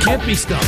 can't be stumped.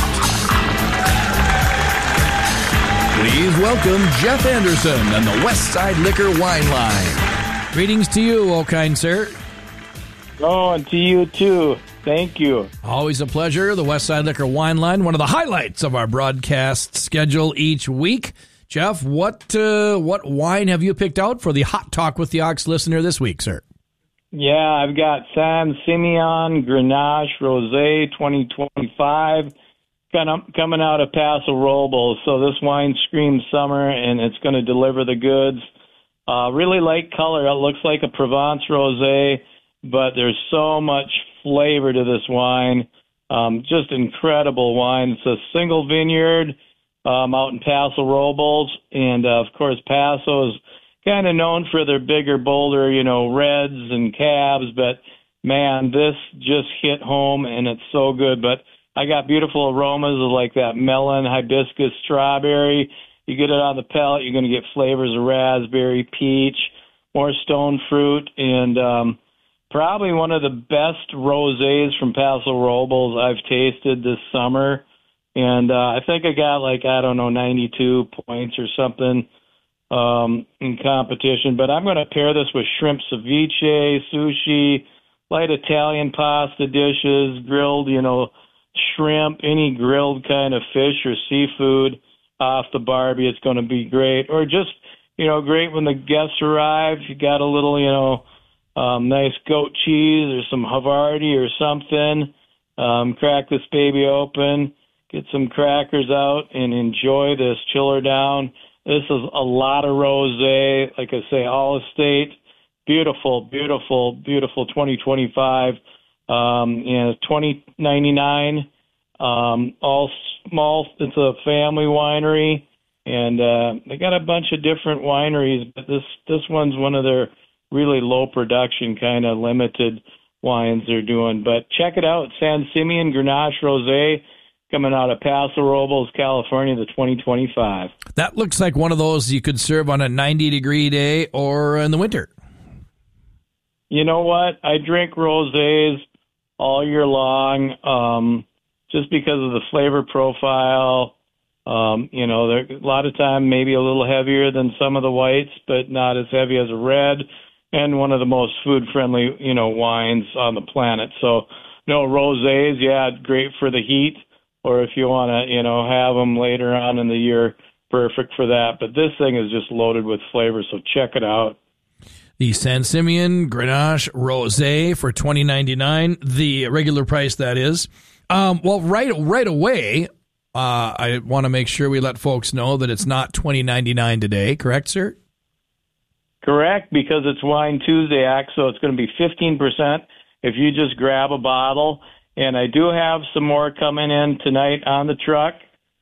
Please welcome Jeff Anderson and the Westside Liquor Wine Line. Greetings to you, oh kind sir. Oh, and to you too. Thank you. Always a pleasure. The Westside Liquor Wine Line, one of the highlights of our broadcast schedule each week. Jeff, what wine have you picked out for the Hot Talk with the Ox listener this week, sir? Yeah, I've got San Simeon Grenache Rosé 2025 coming out of Paso Robles. So this wine screams summer, and it's going to deliver the goods. Really light color. It looks like a Provence Rosé, but there's so much flavor to this wine. Just incredible wine. It's a single vineyard out in Paso Robles, and of course Paso is kind of known for their bigger, bolder, reds and cabs, but man, this just hit home, and it's so good. But I got beautiful aromas of like that melon, hibiscus, strawberry. You get it on the palate, you're going to get flavors of raspberry, peach, more stone fruit, and probably one of the best rosés from Paso Robles I've tasted this summer. And I think I got 92 points or something in competition. But I'm going to pair this with shrimp ceviche, sushi, light Italian pasta dishes, grilled, shrimp, any grilled kind of fish or seafood off the barbie. It's going to be great. Or just, great when the guests arrive. You got a little, nice goat cheese or some Havarti or something. Crack this baby open. Get some crackers out and enjoy this. Chill her down. This is a lot of rosé. Like I say, all estate. Beautiful, beautiful, beautiful 2025. $20.99. All small. It's a family winery. And they got a bunch of different wineries, but this one's one of their really low production, kind of limited wines they're doing. But check it out. San Simeon Grenache Rosé, coming out of Paso Robles, California, the 2025. That looks like one of those you could serve on a 90-degree day or in the winter. You know what? I drink rosés all year long just because of the flavor profile. They're a lot of time maybe a little heavier than some of the whites, but not as heavy as a red, and one of the most food-friendly, wines on the planet. So, rosés, yeah, great for the heat. Or if you want to, have them later on in the year, perfect for that. But this thing is just loaded with flavor, so check it out. The San Simeon Grenache Rosé for $20.99, the regular price, that is. Right away, I want to make sure we let folks know that it's not $20.99 today, correct, sir? Correct, because it's Wine Tuesday, so it's going to be 15% if you just grab a bottle. And I do have some more coming in tonight on the truck.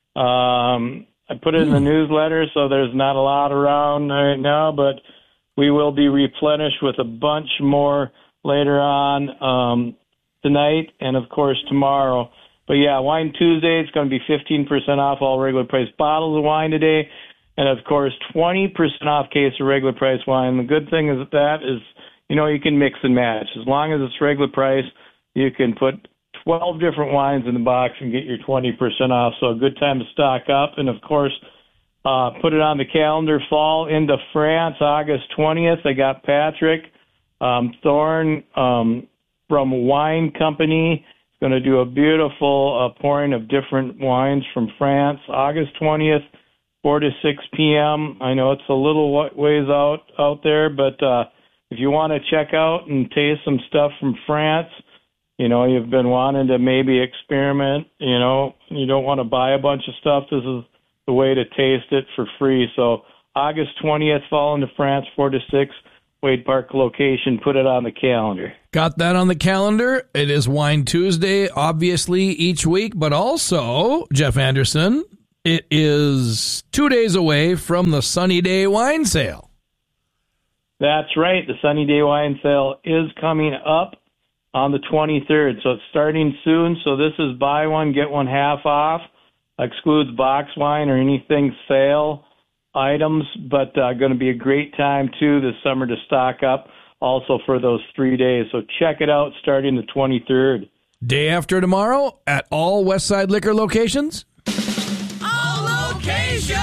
I put it in the newsletter, so there's not a lot around right now, but we will be replenished with a bunch more later on tonight and, of course, tomorrow. But, yeah, Wine Tuesday, it's going to be 15% off all regular price bottles of wine today. And, of course, 20% off case of regular price wine. The good thing is you can mix and match. As long as it's regular price, you can put 12 different wines in the box and get your 20% off. So a good time to stock up. And, of course, put it on the calendar, fall into France, August 20th. I got Patrick Thorne from Wine Company. He's going to do a beautiful pouring of different wines from France, August 20th, 4 to 6 p.m. I know it's a little ways out there, but if you want to check out and taste some stuff from France, you've been wanting to maybe experiment, you don't want to buy a bunch of stuff. This is the way to taste it for free. So August 20th, fall into France, 4 to 6, Wade Park location. Put it on the calendar. Got that on the calendar. It is Wine Tuesday, obviously, each week, but also, Jeff Anderson, it is 2 days away from the Sunny Day Wine Sale. That's right. The Sunny Day Wine Sale is coming up on the 23rd, so it's starting soon. So this is buy one, get one half off. Excludes box wine or anything sale items, but going to be a great time, too, this summer to stock up also for those 3 days. So check it out starting the 23rd. Day after tomorrow at all Westside Liquor locations. All locations!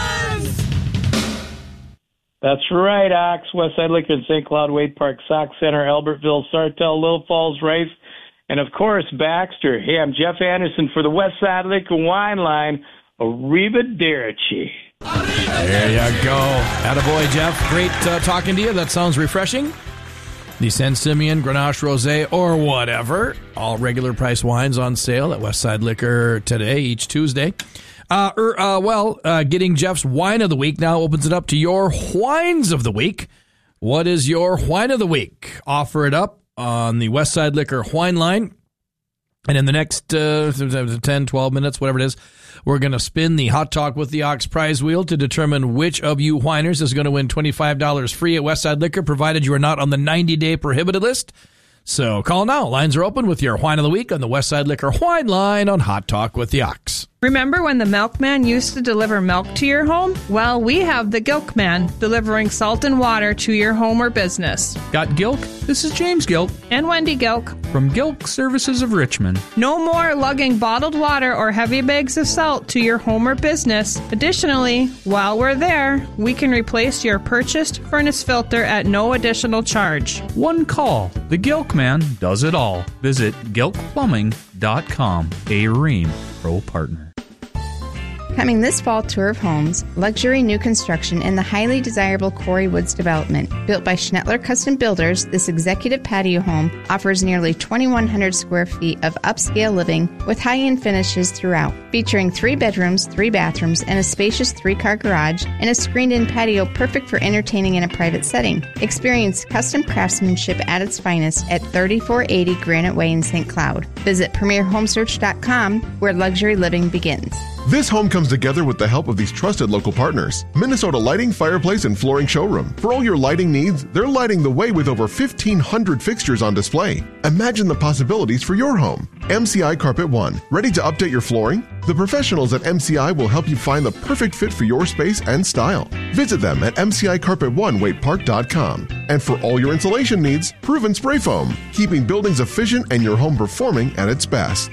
That's right, Ox. Westside Liquor in St. Cloud, Wade Park, Sauk Center, Albertville, Sartell, Little Falls, Rice, and of course, Baxter. Hey, I'm Jeff Anderson for the Westside Liquor Wine Line. Arrivederci. There you go. Attaboy, Jeff. Great talking to you. That sounds refreshing. The San Simeon, Grenache Rosé, or whatever. All regular price wines on sale at Westside Liquor today, each Tuesday. Getting Jeff's Wine of the Week now opens it up to your Wines of the Week. What is your Wine of the Week? Offer it up on the Westside Liquor Wine Line. And in the next 10, 12 minutes, whatever it is, we're going to spin the Hot Talk with the Ox prize wheel to determine which of you whiners is going to win $25 free at Westside Liquor, provided you are not on the 90-day prohibited list. So call now. Lines are open with your Wine of the Week on the Westside Liquor Wine Line on Hot Talk with the Ox. Remember when the milkman used to deliver milk to your home? Well, we have the Gilkman, delivering salt and water to your home or business. Got Gilk? This is James Gilk. And Wendy Gilk. From Gilk Services of Richmond. No more lugging bottled water or heavy bags of salt to your home or business. Additionally, while we're there, we can replace your purchased furnace filter at no additional charge. One call. The Gilkman does it all. Visit gilkplumbing.com, a Rheem Pro partner. Coming this fall, Tour of Homes, luxury new construction in the highly desirable Quarry Woods development. Built by Schnettler Custom Builders, this executive patio home offers nearly 2,100 square feet of upscale living with high-end finishes throughout. Featuring 3 bedrooms, 3 bathrooms, and a spacious 3-car garage, and a screened-in patio perfect for entertaining in a private setting. Experience custom craftsmanship at its finest at 3480 Granite Way in St. Cloud. Visit PremierHomesearch.com, where luxury living begins. This home comes together with the help of these trusted local partners. Minnesota Lighting, Fireplace, and Flooring Showroom. For all your lighting needs, they're lighting the way with over 1,500 fixtures on display. Imagine the possibilities for your home. MCI Carpet One. Ready to update your flooring? The professionals at MCI will help you find the perfect fit for your space and style. Visit them at MCICarpet1WaitePark.com. And for all your insulation needs, Proven Spray Foam. Keeping buildings efficient and your home performing at its best.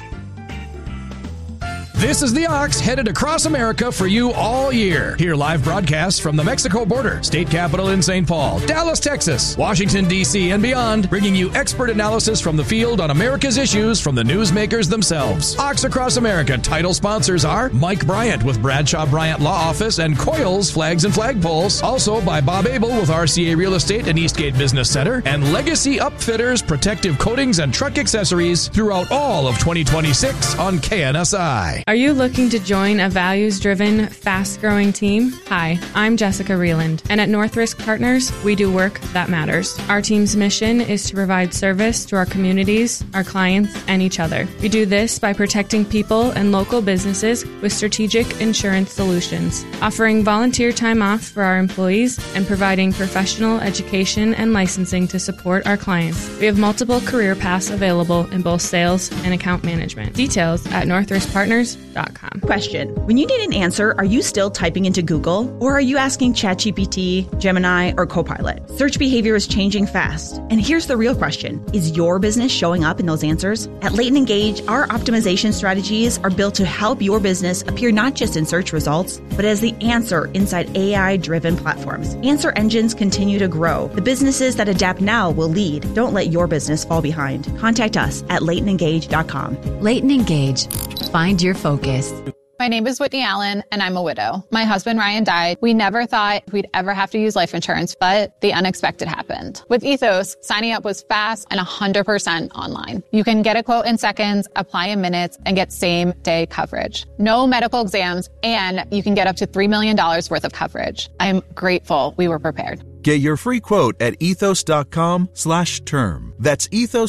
This is the Ox, headed across America for you all year. Hear live broadcasts from the Mexico border, state capital in St. Paul, Dallas, Texas, Washington, D.C., and beyond, bringing you expert analysis from the field on America's issues from the newsmakers themselves. Ox Across America title sponsors are Mike Bryant with Bradshaw Bryant Law Office and Coils Flags and Flagpoles. Also by Bob Abel with RCA Real Estate and Eastgate Business Center, and Legacy Upfitters, protective coatings and truck accessories throughout all of 2026 on KNSI. Are you looking to join a values-driven, fast-growing team? Hi, I'm Jessica Reeland, and at North Risk Partners, we do work that matters. Our team's mission is to provide service to our communities, our clients, and each other. We do this by protecting people and local businesses with strategic insurance solutions, offering volunteer time off for our employees, and providing professional education and licensing to support our clients. We have multiple career paths available in both sales and account management. Details at northriskpartners.com. Question. When you need an answer, are you still typing into Google? Or are you asking ChatGPT, Gemini, or Copilot? Search behavior is changing fast. And here's the real question. Is your business showing up in those answers? At Leighton Engage, our optimization strategies are built to help your business appear not just in search results, but as the answer inside AI-driven platforms. Answer engines continue to grow. The businesses that adapt now will lead. Don't let your business fall behind. Contact us at LeightonEngage.com. Leighton Engage. Find your focus. My name is Whitney Allen, and I'm a widow. My husband, Ryan, died. We never thought we'd ever have to use life insurance, but the unexpected happened. With Ethos, signing up was fast and 100% online. You can get a quote in seconds, apply in minutes, and get same-day coverage. No medical exams, and you can get up to $3 million worth of coverage. I'm grateful we were prepared. Get your free quote at ethos.com/term. That's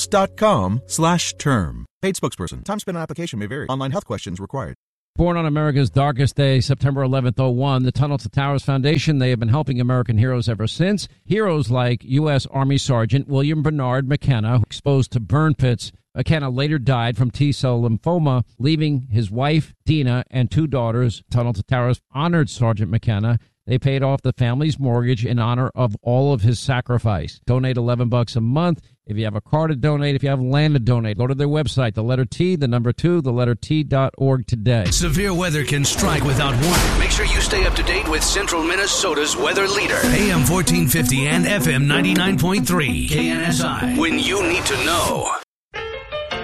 ethos.com/term. Paid spokesperson. Time spent on application may vary. Online health questions required. Born on America's darkest day, September 11th, 01, the Tunnel to Towers Foundation, they have been helping American heroes ever since. Heroes like U.S. Army Sergeant William Bernard McKenna, exposed to burn pits. McKenna later died from T-cell lymphoma, leaving his wife, Dina, and 2 daughters. Tunnel to Towers honored Sergeant McKenna. They paid off the family's mortgage in honor of all of his sacrifice. Donate $11 a month. If you have a car to donate, if you have land to donate, go to their website, the letter T, the number 2, the letter T.org today. Severe weather can strike without warning. Make sure you stay up to date with Central Minnesota's weather leader. AM 1450 and FM 99.3. KNSI. When you need to know.